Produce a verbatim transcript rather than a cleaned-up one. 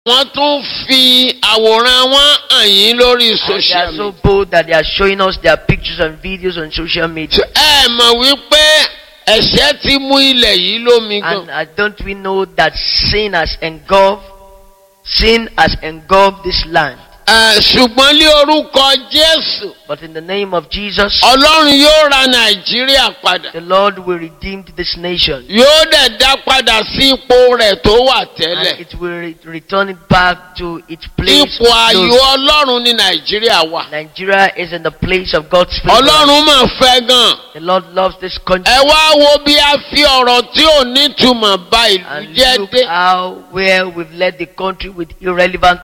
wọ́n tún fi àwòrán wọn hàn yín lórí And they social are so media. bold that they are showing us their pictures and videos on social media. Ẹ mọ̀ wípé ẹ̀ṣẹ̀ ti mú ilẹ̀ yìí lómi gan. And uh, don't we know that sin has engulfed, sin has engulfed this land? Ẹ, ṣùgbọ́n ní orúkọ Jésù, But in the name of Jesus, Ọlọ́run yóò ra Nàìjíríà padà. the Lord will redeem this nation. Yóò dẹ̀ dá padà sí ipò rẹ̀ tó wà And tẹ́lẹ̀. it will re- return it back to its place. Ipò of ayọ̀ glory. Ọlọ́run ní Nàìjíríà wà. Nigeria is in the place of God's favor. Ọlọ́run mà fẹ́ gan. The Lord loves this country. Ẹ wá wo bí a fi ọ̀rọ̀ tí ò nítumọ̀ bà ìlú And jẹ́ look dé. how where we've led the country with irrelevant